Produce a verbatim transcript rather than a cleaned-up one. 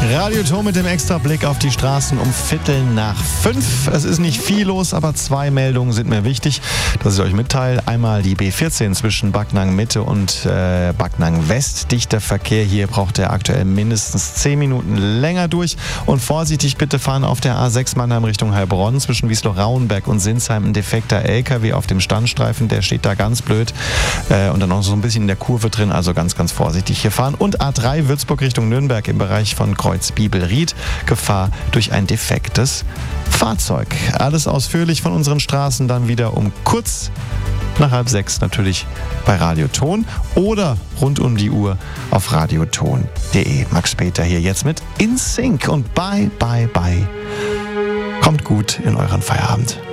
Radio Ton mit dem Extrablick auf die Straßen um Viertel nach fünf. Es ist nicht viel los, aber zwei Meldungen sind mir wichtig, dass ich euch mitteile. Einmal die B vierzehn zwischen Backnang Mitte und äh, Backnang West. Dichter Verkehr. Hier braucht er aktuell mindestens zehn Minuten länger durch. Und vorsichtig bitte fahren auf der A sechs Mannheim Richtung Heilbronn zwischen Wiesloch-Rauenberg und Sinsheim ein defekter L K W auf dem Standstreifen. Der steht da ganz blöd äh, und dann noch so ein bisschen in der Kurve drin. Also ganz, ganz vorsichtig hier fahren. Und A drei Würzburg Richtung Nürnberg im Bereich von Kreuz-Bibel-Ried. Gefahr durch ein defektes Fahrzeug. Alles ausführlich von unseren Straßen dann wieder um kurz nach halb sechs natürlich bei Radioton oder rund um die Uhr auf radioton punkt de. Max Peter hier jetzt mit In Sync und bye, bye, bye. Kommt gut in euren Feierabend.